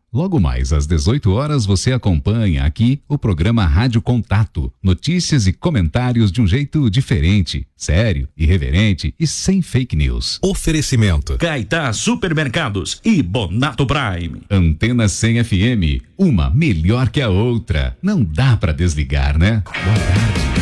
Logo mais às 18 horas você acompanha aqui o programa Rádio Contato. Notícias e comentários de um jeito diferente, sério, irreverente e sem fake news. Oferecimento: Caetá Supermercados e Bonato Prime. Antena 100 FM, uma melhor que a outra. Não dá pra desligar, né? Boa tarde.